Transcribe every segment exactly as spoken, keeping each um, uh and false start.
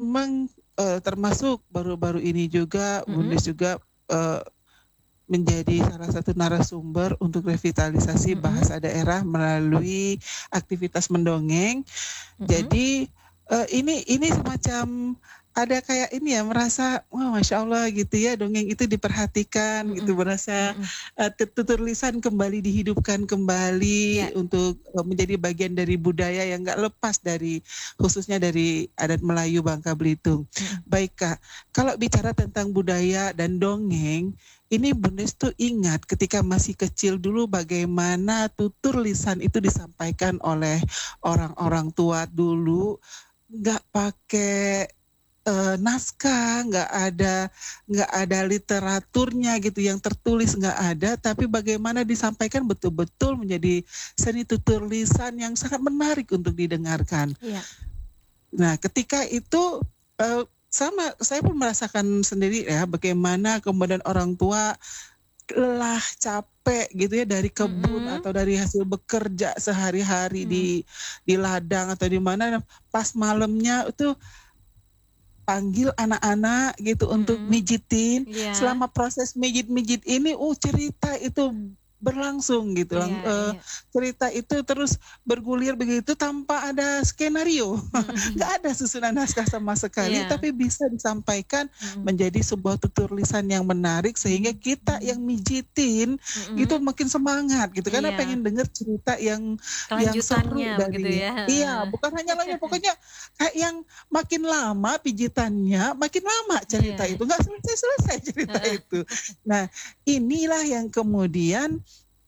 memang uh, termasuk baru-baru ini juga Mm-mm. Bundes juga uh, menjadi salah satu narasumber untuk revitalisasi Mm-mm. bahasa daerah melalui aktivitas mendongeng. Mm-mm. Jadi uh, ini ini semacam ada kayak ini ya, merasa wah masya Allah gitu ya, dongeng itu diperhatikan gitu, Mm-mm. merasa Mm-mm. uh, tutur lisan kembali dihidupkan kembali Ya. untuk uh, menjadi bagian dari budaya yang nggak lepas dari, khususnya dari adat Melayu Bangka Belitung. Mm-mm. Baik Kak, kalau bicara tentang budaya dan dongeng, ini Bundes tuh ingat ketika masih kecil dulu bagaimana tutur lisan itu disampaikan oleh orang-orang tua dulu, nggak pakai uh, naskah, nggak ada nggak ada literaturnya gitu yang tertulis, nggak ada, tapi bagaimana disampaikan betul-betul menjadi seni tutur lisan yang sangat menarik untuk didengarkan. Iya. Nah, ketika itu uh, sama saya pun merasakan sendiri ya bagaimana kemudian orang tua lelah, capek gitu ya dari kebun Mm-mm. atau dari hasil bekerja sehari-hari Mm. di di ladang atau di mana, pas malamnya itu panggil anak-anak gitu untuk Mm-mm. mijitin. Iya. Selama proses mijit-mijit ini, uh cerita itu berlangsung gitu, lang, Iya, uh, iya. cerita itu terus bergulir begitu tanpa ada skenario, Mm-mm. nggak ada susunan naskah sama sekali, Iya. tapi bisa disampaikan Mm-mm. menjadi sebuah tutur lisan yang menarik sehingga kita yang mijitin Mm-mm. gitu makin semangat gitu, karena Iya. pengen denger cerita yang yang seru Kelanjutannya begitu dari, ya. iya bukan hanya lainnya, pokoknya kayak yang makin lama pijitannya makin lama cerita Iya. itu, nggak selesai-selesai cerita itu. Nah, inilah yang kemudian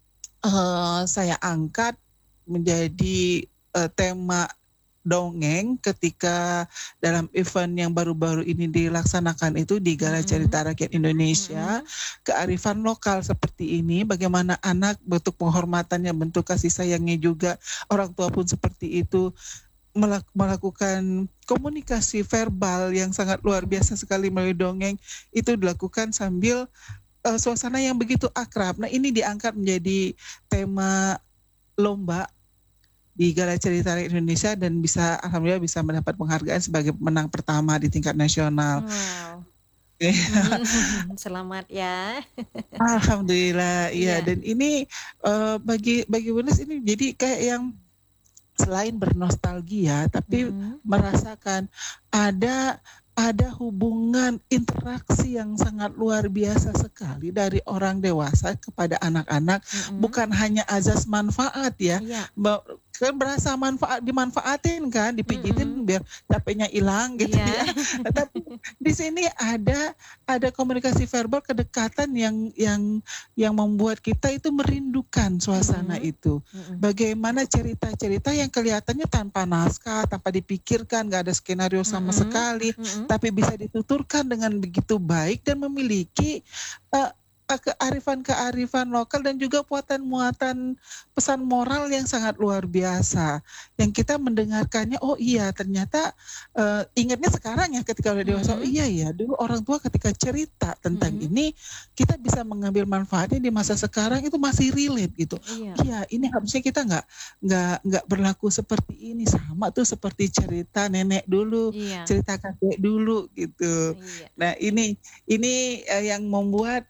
uh, saya angkat menjadi uh, tema dongeng ketika dalam event yang baru-baru ini dilaksanakan itu di Gala Mm-mm. Cerita Rakyat Indonesia. Mm-mm. Kearifan lokal seperti ini, bagaimana anak bentuk penghormatannya, bentuk kasih sayangnya juga, orang tua pun seperti itu, melak- melakukan komunikasi verbal yang sangat luar biasa sekali melalui dongeng, itu dilakukan sambil uh, suasana yang begitu akrab. Nah, ini diangkat menjadi tema lomba di Gala Cerita Rakyat Indonesia dan bisa, alhamdulillah bisa mendapat penghargaan sebagai pemenang pertama di tingkat nasional. Wow. Iya. Selamat ya. Alhamdulillah, iya. Iya. Dan ini uh, bagi bagi Bundes ini jadi kayak yang selain bernostalgia, tapi Mm-mm. merasakan ada ada hubungan interaksi yang sangat luar biasa sekali dari orang dewasa kepada anak-anak, Mm-mm. bukan hanya azas manfaat ya, Iya. Ba- kan berasa manfaat, dimanfaatin kan, dipijitin Mm-mm. biar capeknya hilang gitu Iya. ya. Tapi di sini ada ada komunikasi verbal, kedekatan yang yang yang membuat kita itu merindukan suasana Mm-mm. itu. Mm-mm. Bagaimana cerita-cerita yang kelihatannya tanpa naskah, tanpa dipikirkan, nggak ada skenario sama Mm-mm. sekali, Mm-mm. tapi bisa dituturkan dengan begitu baik dan memiliki uh, kearifan-kearifan lokal dan juga muatan-muatan pesan moral yang sangat luar biasa. Yang kita mendengarkannya, oh iya ternyata uh, ingatnya sekarang ya ketika udah dewasa, oh Mm-mm. iya ya dulu orang tua ketika cerita tentang Mm-mm. ini, kita bisa mengambil manfaatnya di masa sekarang itu masih relate gitu. Iya. Iya, ini harusnya kita nggak nggak nggak berlaku seperti ini, sama tuh seperti cerita nenek dulu, Iya. cerita kakek dulu gitu. Iya. Nah ini ini uh, yang membuat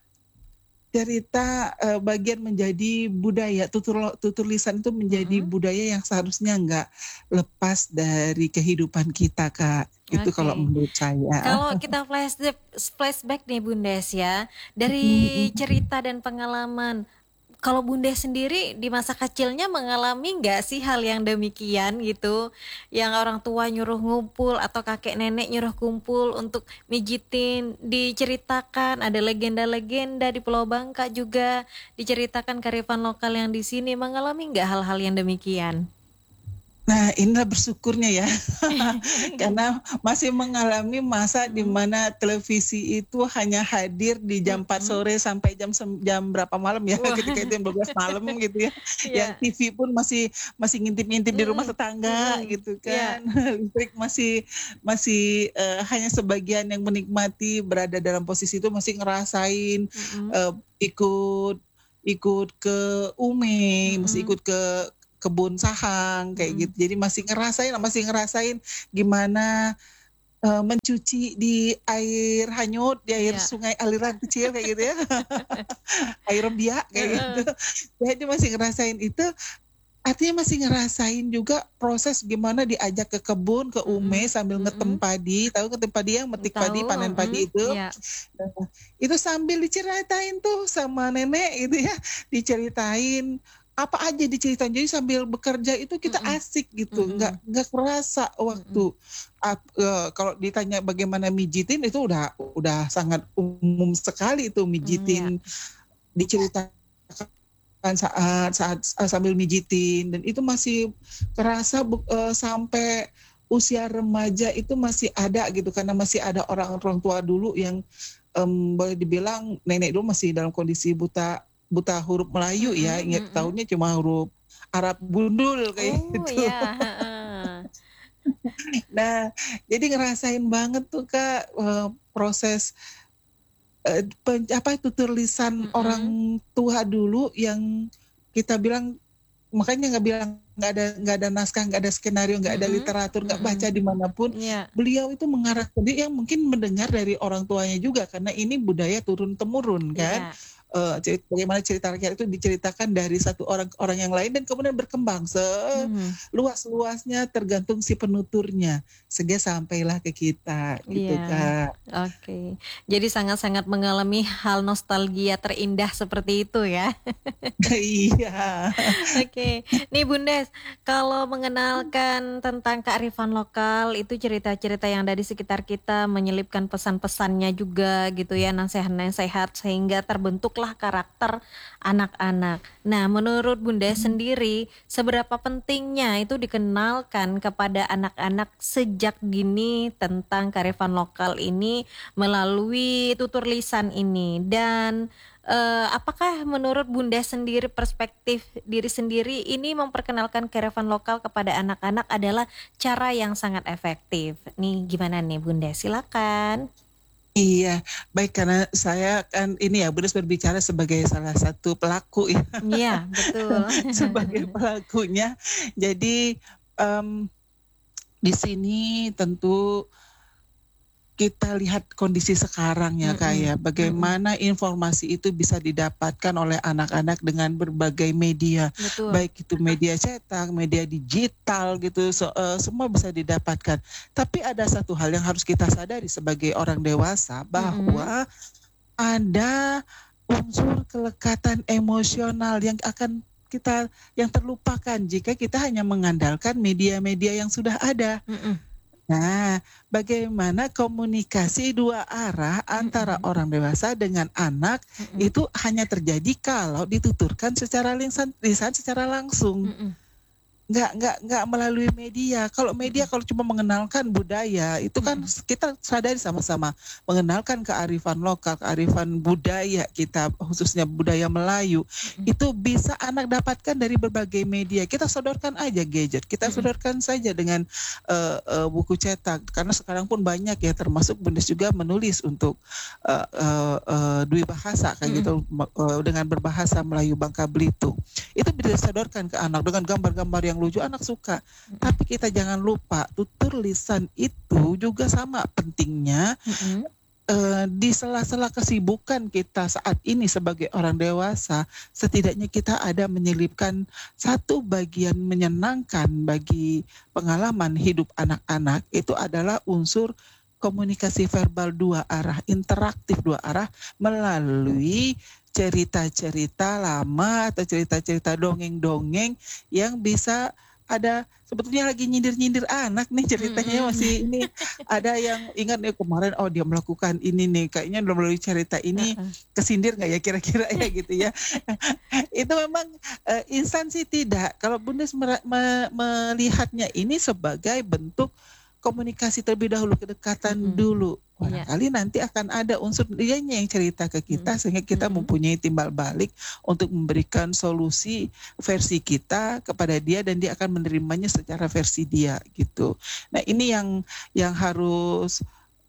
cerita uh, bagian menjadi budaya, tutur tutur lisan itu menjadi Mm-mm. budaya yang seharusnya nggak lepas dari kehidupan kita, Kak. Itu kalau Oke. menurut saya. Kalau kita flashback, flashback nih Bundes ya, dari Mm-mm. cerita dan pengalaman, kalau Bundes sendiri di masa kecilnya mengalami nggak sih hal yang demikian gitu, yang orang tua nyuruh ngumpul atau kakek nenek nyuruh kumpul untuk mijitin, diceritakan ada legenda-legenda di Pulau Bangka juga, diceritakan kearifan lokal yang di sini, mengalami nggak hal-hal yang demikian? Nah, inilah bersyukurnya ya, karena masih mengalami masa di Mm-mm. mana televisi itu hanya hadir di jam empat Mm-mm. sore sampai jam sem- jam berapa malam ya, Wah. ketika itu jam dua belas malam gitu ya. Yang Iya. T V pun masih masih ngintip-ngintip di rumah Mm-mm. tetangga Mm-mm. gitu Iya. kan. Listrik masih masih eh, hanya sebagian yang menikmati berada dalam posisi itu, masih ngerasain Mm-mm. eh, ikut ikut ke Ume, masih Mm-mm. ikut ke kebun sahang kayak Mm-mm. gitu. Jadi masih ngerasain, masih ngerasain gimana Eee, mencuci di air hanyut, di air Iya. sungai aliran kecil kayak gitu ya. Air rembia kayak gitu. Heeh. Jadi masih ngerasain itu, artinya masih ngerasain juga proses gimana diajak ke kebun, ke Ume Mhm sambil ngetem mhm. padi, tahu ngetem padi yang Mmm, metik padi, tahu, panen mhm, padi itu? iya. Nah, itu sambil diceritain tuh sama nenek gitu ya, diceritain, apa aja diceritain. Jadi sambil bekerja itu kita Mhm, asik gitu, nggak mhm. nggak kerasa Mhm. waktu. Ap eee, kalau ditanya bagaimana mijitin itu udah udah sangat umum sekali itu Mmm, ya. mijitin, diceritakan saat saat, eee, sambil mijitin dan itu masih kerasa buk eee, sampai usia remaja itu masih ada gitu, karena masih ada orang-orang tua dulu yang, mmm, boleh dibilang nenek dulu masih dalam kondisi buta buta huruf Melayu ya, Mhm inget mhm. tahunya cuma huruf Arab gundul kayak Oh, gitu. ya, heeh. Nah, jadi ngerasain banget tuh Kak, eee, proses eee, pen apa, tutur lisan Mhm. orang tua dulu yang kita bilang makanya nggak bilang nggak ada nggak ada naskah, nggak ada skenario, nggak ada Mhm literatur, nggak baca mhm. di mana pun, Iya. beliau itu mengarang sendiri yang mungkin mendengar dari orang tuanya juga karena ini budaya turun temurun kan. Iya. Eee, cerit bagaimana cerita rakyat itu diceritakan dari satu orang ke orang yang lain dan kemudian berkembang Mhm. seluas-luasnya tergantung si penuturnya, sehingga sampailah ke kita, gitu Iya, Kak. oke. Jadi sangat-sangat mengalami hal nostalgia terindah seperti itu ya. Iya. Oke, nih Bunda, kalau mengenalkan tentang kearifan lokal itu cerita-cerita yang ada di sekitar kita menyelipkan pesan-pesannya juga gitu ya, nasehat-nasehat sehingga terbentuklah karakter anak-anak. Nah, menurut Bunda Mhm. sendiri, seberapa pentingnya itu dikenalkan kepada anak-anak sejak dini tentang kearifan lokal ini melalui tutur lisan ini? Dan, eee, apakah menurut Bunda sendiri perspektif diri sendiri ini memperkenalkan kearifan lokal kepada anak-anak adalah cara yang sangat efektif? Nih gimana nih Bunda? Silakan. Iya, baik karena saya kan ini ya, Bunda berbicara sebagai salah satu pelaku ya, Iya, betul. sebagai pelakunya. Jadi, mmm, di sini tentu kita lihat kondisi sekarang ya Kak Mhm ya, mhm. bagaimana informasi itu bisa didapatkan oleh anak-anak dengan berbagai media, Betul. baik itu media cetak, media digital gitu, se eee, semua bisa didapatkan. Tapi ada satu hal yang harus kita sadari sebagai orang dewasa, Mhm. bahwa ada unsur kelekatan emosional yang akan kita yang terlupakan jika kita hanya mengandalkan media-media yang sudah ada. Mhm. Nah, bagaimana komunikasi dua arah antara Mhm. orang dewasa dengan anak Mhm. itu hanya terjadi kalau dituturkan secara linsan lisan secara langsung. Mhm. Nggak nggak nggak melalui media. Kalau media Mhm. kalau cuma mengenalkan budaya, itu kan Mhm. s kita sadari sama-sama, mengenalkan kearifan lokal, kearifan budaya kita, khususnya budaya Melayu, Mhm. itu bisa anak dapatkan dari berbagai media. Kita sodorkan aja gadget, kita Mhm. sodorkan saja dengan, eee eee, buku cetak, karena sekarang pun banyak ya, termasuk Bunda juga menulis untuk, eee eee eee, dwi bahasa kayak Mhm. gitu, me eee, dengan berbahasa Melayu Bangka Belitung. Itu bisa disodorkan ke anak dengan gambar-gambar yang lucu, anak suka. Mhm. Tapi kita jangan lupa, tutur lisan itu juga sama pentingnya, Mhm. eee, di sela-sela kesibukan kita saat ini sebagai orang dewasa, setidaknya kita ada menyelipkan satu bagian menyenangkan bagi pengalaman hidup anak-anak, itu adalah unsur komunikasi verbal dua arah, interaktif dua arah melalui cerita-cerita lama atau cerita-cerita dongeng-dongeng yang bisa ada sebetulnya lagi nyindir-nyindir anak nih ceritanya Mhm. masih ini, ada yang ingat nih kemarin, oh dia melakukan ini nih, kayaknya melalui cerita ini Heeh. kesindir nggak ya kira-kira ya gitu ya. Itu memang, eee, instansi tidak, kalau Bunda mera me melihatnya ini sebagai bentuk komunikasi terlebih dahulu, kedekatan Mhm. dulu. Iya. Barangkali nanti akan ada unsur dianya yang cerita ke Mhm kita sehingga kita mhm. mempunyai timbal balik untuk memberikan solusi versi kita kepada dia dan dia akan menerimanya secara versi dia, gitu. Nah ini yang yang harus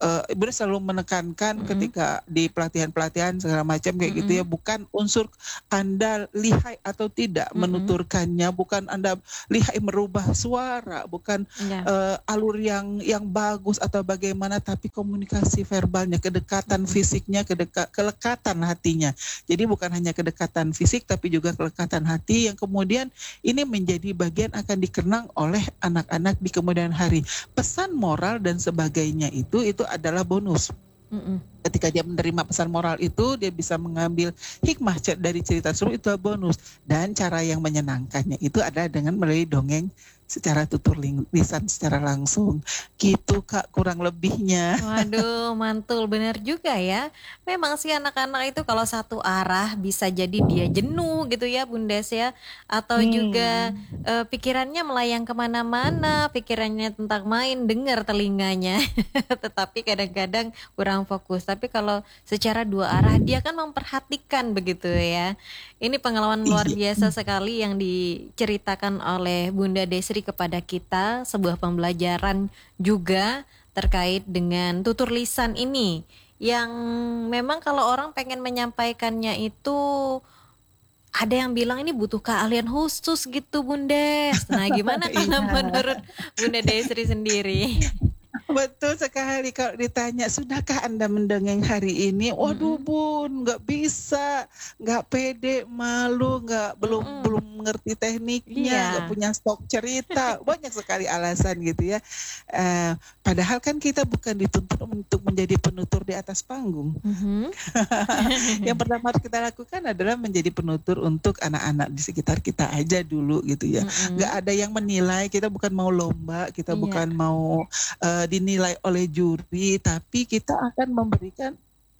eee, Bunda selalu menekankan Mhm. ketika di pelatihan-pelatihan segala macam kayak gitu ya, Mhm. bukan unsur Anda lihai atau tidak Mhm. menuturkannya, bukan Anda lihai merubah suara, bukan, Iya. eee, alur yang yang bagus atau bagaimana, tapi komunikasi verbalnya, kedekatan Mhm. fisiknya, kedeka kelekatan hatinya. Jadi bukan hanya kedekatan fisik, tapi juga kelekatan hati yang kemudian ini menjadi bagian akan dikenang oleh anak-anak di kemudian hari. Pesan moral dan sebagainya itu, itu adalah bonus. Mhm. Ketika dia menerima pesan moral itu, dia bisa mengambil hikmah ce dari cerita tersebut, itu bonus. Dan cara yang menyenangkannya itu adalah dengan melalui dongeng secara tutur ling lisan secara langsung. Gitu Kak kurang lebihnya. Waduh, mantul, bener juga ya. Memang sih anak-anak itu kalau satu arah bisa jadi dia jenuh gitu ya Bundes ya, atau juga, Hmm. eee, pikirannya melayang ke mana-mana, pikirannya tentang main, dengar telinganya, tetapi kadang-kadang kurang fokus. Tapi kalau secara dua arah dia kan memperhatikan begitu ya. Ini pengalaman luar Iya. biasa sekali yang diceritakan oleh Bunda Desri kepada kita, sebuah pembelajaran juga terkait dengan tutur lisan ini, yang memang kalau orang pengen menyampaikannya itu, ada yang bilang ini butuh keahlian khusus gitu Bundes. Nah gimana kalau Iya. menurut Bunda Desri sendiri? Betul sekali kalau ditanya, "Sudahkah Anda mendongeng hari ini?" Waduh Mhm. Bun, nggak bisa, nggak pede, malu, nggak belum Mhm. belum mengerti tekniknya, nggak Iya. punya stok cerita, banyak sekali alasan gitu ya. Eee, padahal kan kita bukan dituntut untuk menjadi penutur di atas panggung. Mhm. Yang pertama harus kita lakukan adalah menjadi penutur untuk anak-anak di sekitar kita aja dulu gitu ya. Nggak Mhm. ada yang menilai, kita bukan mau lomba, kita Iya. bukan mau, eee, dinilai oleh juri, tapi kita akan memberikan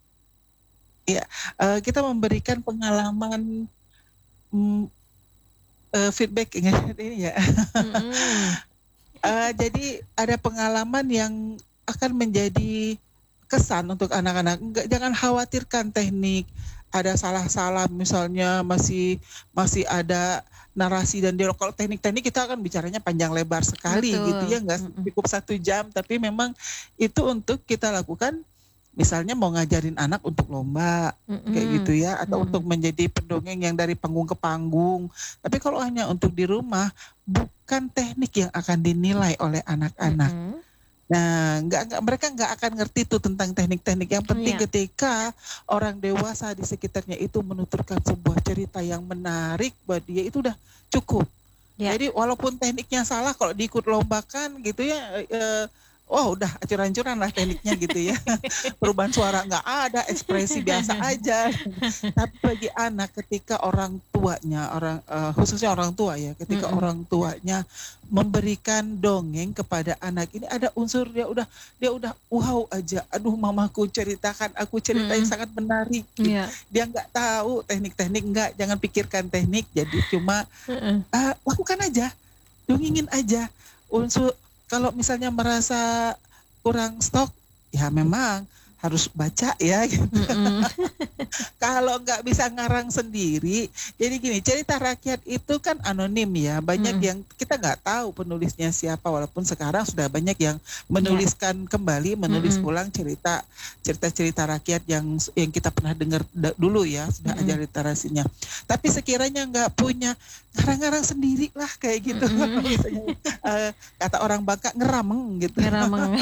iya, eee, kita memberikan pengalaman, mmm, eee, feedback ingat ini ya. Mhm. Eee, jadi ada pengalaman yang akan menjadi kesan untuk anak-anak. Enggak, jangan khawatirkan teknik, ada salah-salah misalnya masih masih ada narasi dan dialog. Kalau teknik-teknik kita akan bicaranya panjang lebar sekali gitu Betul, ya, nggak mhm. cukup satu jam, tapi memang itu untuk kita lakukan misalnya mau ngajarin anak untuk lomba, kayak gitu Mhm, ya, atau untuk mhm. menjadi pendongeng yang dari panggung ke panggung. Tapi kalau hanya untuk di rumah, bukan teknik yang akan dinilai oleh anak-anak. Mhm. Nah, nggak nggak mereka nggak akan ngerti tuh tentang teknik-teknik, yang penting Iya. ketika orang dewasa di sekitarnya itu menuturkan sebuah cerita yang menarik buat dia, itu udah cukup. Ya. Jadi walaupun tekniknya salah kalau diikut lombakan gitu ya, eee, wah udah ancur-ancuran lah tekniknya gitu ya. Perubahan suara nggak ada, ekspresi biasa aja. Tapi bagi anak ketika orang tuanya, orang, eee, khususnya orang tua ya, ketika Mhm. orang tuanya memberikan dongeng kepada anak ini ada unsur dia udah dia udah wow aja, "Aduh mamaku ceritakan aku cerita yang Mhm. sangat menarik," gitu. Iya. Dia nggak tahu teknik-teknik, nggak, jangan pikirkan teknik, jadi cuma, Heeh. eee, lakukan aja, dongengin aja. Unsur kalau misalnya merasa kurang stok, ya memang harus baca ya gitu. Mhm. Kalau nggak bisa ngarang sendiri, jadi gini, cerita rakyat itu kan anonim ya, banyak Mhm. yang kita nggak tahu penulisnya siapa, walaupun sekarang sudah banyak yang Iya. menuliskan kembali, menulis Mhm. ulang cerita cerita-cerita rakyat yang s yang kita pernah dengar da dulu ya, sudah ada Mhm. literasinya. Tapi sekiranya nggak punya, ngarang-ngarang sendirilah kayak gitu. Kalau Mhm. misalnya, eee, kata orang Batak ngerameng gitu. Ngerameng.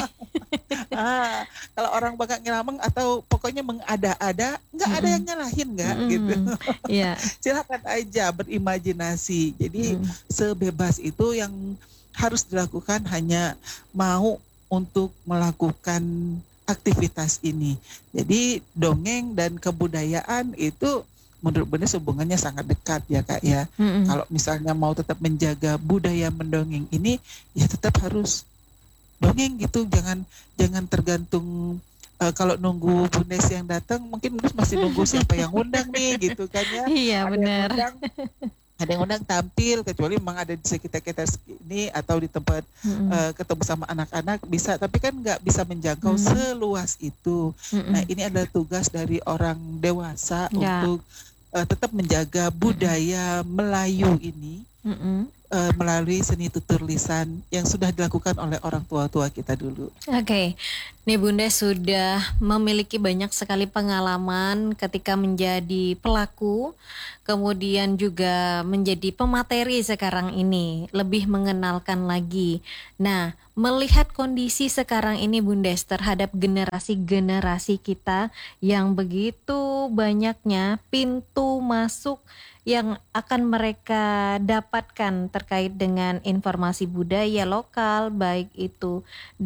Ah, kalau orang Batak ngerameng atau pokoknya mengada-ada, nggak ada yang Mhm. nyalahin nggak, gitu. Mhm, iya. Silakan aja berimajinasi. Jadi Mhm. sebebas itu yang harus dilakukan hanya mau untuk melakukan aktivitas ini. Jadi dongeng dan kebudayaan itu menurut Bunda hubungannya sangat dekat ya Kak ya. Mhm. Kalau misalnya mau tetap menjaga budaya mendongeng ini, ya tetap harus dongeng gitu, jangan jangan tergantung, eee, kalau nunggu Bundes yang datang, mungkin Bundes masih nunggu siapa yang ngundang nih gitu kan ya. Iya Ada yang bener. ngundang ada yang ngundang tampil, kecuali memang ada di sekitar kita sini atau di tempat, Mhm. eee, ketemu sama anak-anak bisa, tapi kan nggak bisa menjangkau Mmm. seluas itu. Nah Mhm. ini adalah tugas dari orang dewasa Ya. untuk, eee, tetap menjaga Mhm. budaya Melayu ini, Mhm. eee, melalui seni tutur lisan yang sudah dilakukan oleh orang tua-tua kita dulu. Oke, Nih Bunda sudah memiliki banyak sekali pengalaman ketika menjadi pelaku, kemudian juga menjadi pemateri sekarang ini, lebih mengenalkan lagi. Nah, melihat kondisi sekarang ini Bundes terhadap generasi-generasi kita yang begitu banyaknya pintu masuk yang akan mereka dapatkan terkait dengan informasi budaya lokal, baik itu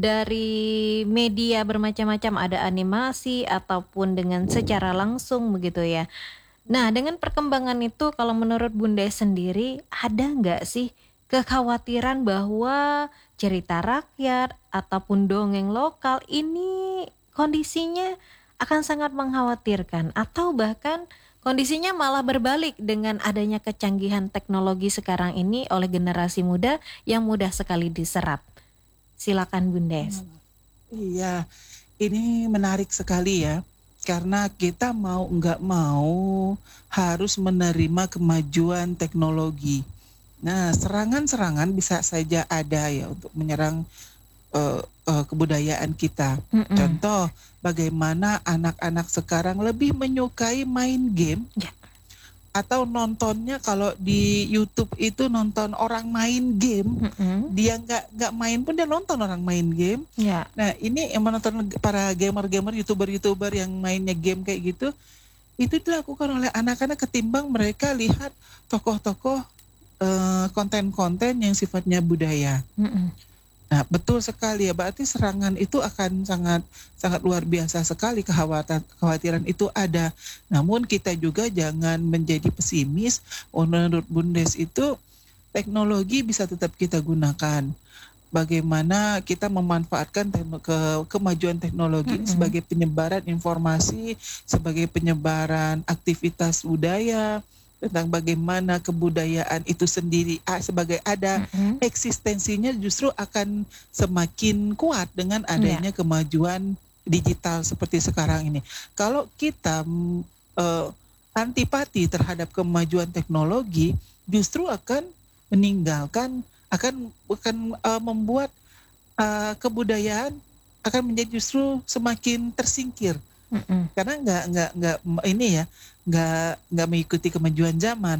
dari media bermacam-macam, ada animasi ataupun dengan secara langsung begitu ya. Nah, dengan perkembangan itu kalau menurut Bunda sendiri ada nggak sih kekhawatiran bahwa cerita rakyat ataupun dongeng lokal ini kondisinya akan sangat mengkhawatirkan atau bahkan kondisinya malah berbalik dengan adanya kecanggihan teknologi sekarang ini oleh generasi muda yang mudah sekali diserap. Silakan Bundes. Iya, ini menarik sekali ya, karena kita mau nggak mau harus menerima kemajuan teknologi. Nah, serangan-serangan bisa saja ada ya untuk menyerang eh, eh, kebudayaan kita. Mm-mm. Contoh, bagaimana anak-anak sekarang lebih menyukai main game Ya. atau nontonnya kalau di YouTube itu nonton orang main game, Mm-mm. dia nggak nggak main pun dia nonton orang main game. Ya. Nah, ini yang menonton para gamer-gamer, youtuber-youtuber yang mainnya game kayak gitu, itu dilakukan oleh anak-anak ketimbang mereka lihat tokoh-tokoh eh, konten-konten yang sifatnya budaya. Mm-mm. Nah, betul sekali ya, berarti serangan itu akan sangat sangat luar biasa sekali, kekhawatiran, kekhawatiran itu ada. Namun kita juga jangan menjadi pesimis. Menurut Bundes itu teknologi bisa tetap kita gunakan. Bagaimana kita memanfaatkan tekno- ke, kemajuan teknologi ini Mm-mm. sebagai penyebaran informasi, sebagai penyebaran aktivitas budaya, tentang bagaimana kebudayaan itu sendiri ah, sebagai ada Mm-mm. eksistensinya justru akan semakin kuat dengan adanya kemajuan digital seperti sekarang ini. Kalau kita mm, eh, antipati terhadap kemajuan teknologi, justru akan meninggalkan, akan bukan eh, membuat eh, kebudayaan akan menjadi justru semakin tersingkir Mm-mm. karena nggak nggak nggak ini ya nggak nggak mengikuti kemajuan zaman.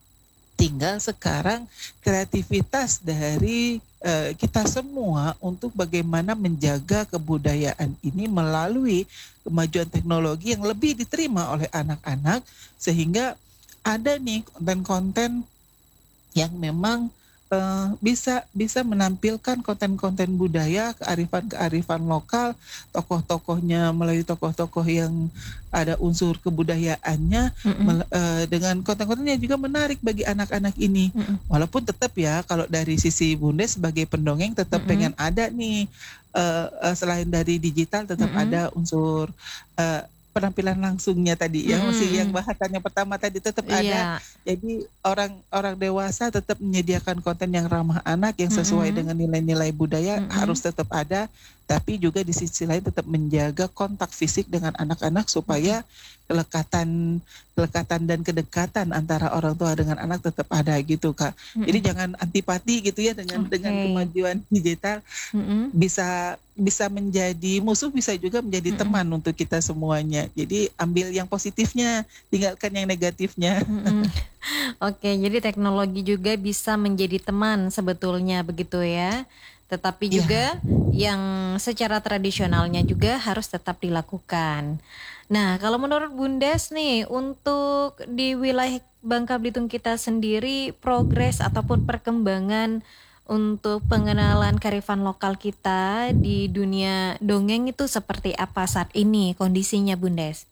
Tinggal sekarang kreativitas dari eh, kita semua untuk bagaimana menjaga kebudayaan ini melalui kemajuan teknologi yang lebih diterima oleh anak-anak, sehingga ada nih konten-konten yang memang eh, bisa bisa menampilkan konten-konten budaya, kearifan-kearifan lokal, tokoh-tokohnya melalui tokoh-tokoh yang ada unsur kebudayaannya, Mm-mm. mel- eh, dengan konten-konten yang juga menarik bagi anak-anak ini. Mm-mm. Walaupun tetap ya, kalau dari sisi Bunda sebagai pendongeng tetap Mm-mm. pengen ada nih, eh, eh, selain dari digital tetap Mm-mm. ada unsur eh, penampilan langsungnya tadi ya, masih yang Mm-mm. bahasannya pertama tadi tetap ada. Iya. Jadi orang-orang dewasa tetap menyediakan konten yang ramah anak yang sesuai Mm-mm. dengan nilai-nilai budaya Mm-mm. harus tetap ada, tapi juga di sisi lain tetap menjaga kontak fisik dengan anak-anak supaya kelekatan kelekatan dan kedekatan antara orang tua dengan anak tetap ada gitu, Kak. Jadi Mm-mm. jangan antipati gitu ya dengan dengan Oke. kemajuan digital, Mm-mm. bisa bisa menjadi musuh, bisa juga menjadi Mm-mm. teman untuk kita semuanya. Jadi ambil yang positifnya, tinggalkan yang negatifnya. Mm-mm. Oke, jadi teknologi juga bisa menjadi teman sebetulnya begitu ya. Tetapi Iya. juga yang secara tradisionalnya juga harus tetap dilakukan. Nah, kalau menurut Bundes nih, untuk di wilayah Bangka Belitung kita sendiri, progres ataupun perkembangan untuk pengenalan kearifan lokal kita di dunia dongeng itu seperti apa saat ini kondisinya Bundes?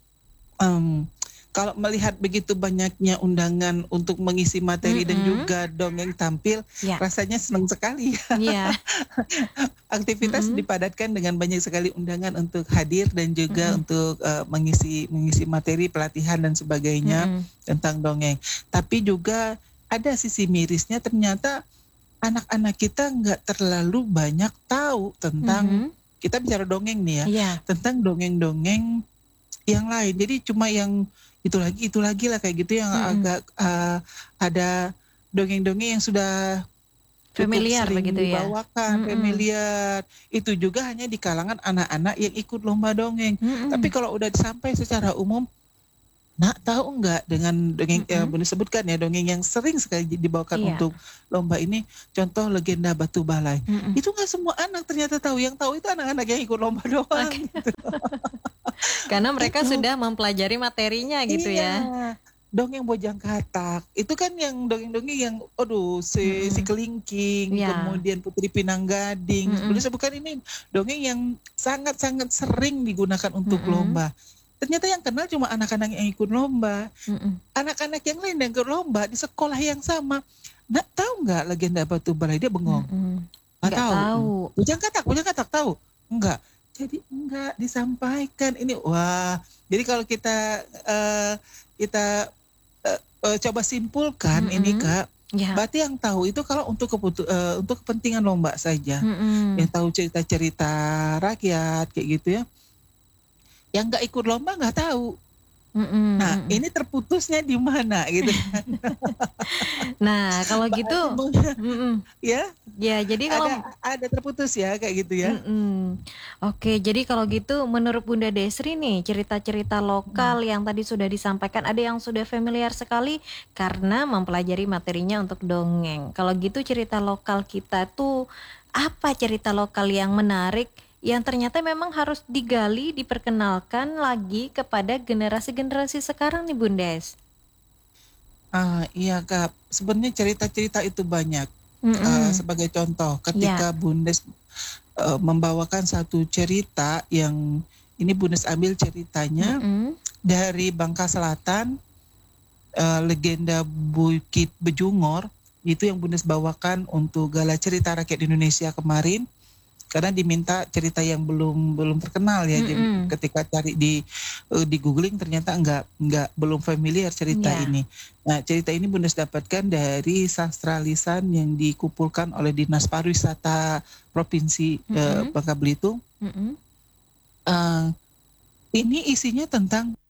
Em, kalau melihat begitu banyaknya undangan untuk mengisi materi dan Mm-mm. juga dongeng tampil, Ya, rasanya senang sekali. iya. Aktivitas Mm-mm. dipadatkan dengan banyak sekali undangan untuk hadir dan juga Mm-mm. untuk eh, mengisi mengisi materi pelatihan dan sebagainya Mm-mm. tentang dongeng. Tapi juga ada sisi mirisnya, ternyata anak-anak kita nggak terlalu banyak tahu tentang, Mhm. kita bicara dongeng nih ya, Iya. tentang dongeng-dongeng yang lain. Jadi cuma yang itu lagi itu lagi lah kayak gitu, yang Mm-mm. agak uh, ada dongeng-dongeng yang sudah cukup Familiar sering begitu ya? dibawakan, Mhm. familiar. Itu juga hanya di kalangan anak-anak yang ikut lomba dongeng. Tapi Mhm. kalau udah sampai secara umum, "Nak, tahu enggak dengan dongeng," eee, Mhm. boleh sebutkan ya, dongeng yang sering sekali di dibawakan Iya. untuk lomba ini, contoh Legenda Batu Balai. Mhm. Itu nggak semua anak ternyata tahu, yang tahu itu anak-anak yang ikut lomba doang, Oke. gitu. Karena mereka Itu. sudah mempelajari materinya gitu Iya, ya? dongeng Bojang Katak, itu kan yang dongeng-dongeng yang aduh, si si Mhm. Kelingking, Iya. kemudian Putri Pinanggading, boleh Mhm. sebutkan ini dongeng yang sangat-sangat sering digunakan untuk Mhm. lomba. Ternyata yang kenal cuma anak-anak yang ikut lomba. Mhm. Anak-anak yang lain yang ikut lomba di sekolah yang sama, "Nak, tahu nggak Legenda Batu Balai?" Dia bengong, Mhm. "Nggak Nggak tahu." Mmm, tahu. "Bojang Katak Bojang Katak tahu?" "Enggak." Jadi enggak disampaikan ini. Wah, jadi kalau kita, eee, kita, eee eee, coba simpulkan ini, Mhm. Kak, Iya. berarti yang tahu itu kalau untuk kebutu eee, untuk kepentingan lomba saja. Mhm. Yang tahu cerita-cerita rakyat kayak gitu ya. Yang nggak ikut lomba nggak tahu. Mhm Nah, mhm. ini terputusnya di mana gitu kan. Nah, kalau gitu Berarti mhm. ya, Ya, jadi ada kalau ada terputus ya, kayak gitu ya. Mhm. Oke, jadi kalau gitu menurut Bunda Desri nih, cerita-cerita Mhm. lokal yang tadi sudah disampaikan, ada yang sudah familiar sekali karena mempelajari materinya untuk dongeng. Kalau gitu cerita lokal kita tuh, apa cerita lokal yang menarik, yang ternyata memang harus digali, diperkenalkan lagi kepada generasi-generasi sekarang nih, Bundes? Ah, iya, Kak, sebenarnya cerita-cerita itu banyak. Eee, Mhm. sebagai contoh, Iya. ketika Bundes, eee, membawakan satu cerita yang ini Bundes ambil ceritanya Mhm. dari Bangka Selatan, eee, Legenda Bukit Bejungor, itu yang Bundes bawakan untuk Gala Cerita Rakyat Indonesia kemarin, karena diminta cerita yang belum belum terkenal ya, jadi Mhm. ketika cari di, eee, di-googling ternyata enggak enggak belum familiar cerita Iya. ini. Nah, cerita ini Bundes dapatkan dari sastra lisan yang dikumpulkan oleh Dinas Pariwisata Provinsi, eee, Mhm. Bangka Belitung. Mhm. Eee, ini isinya tentang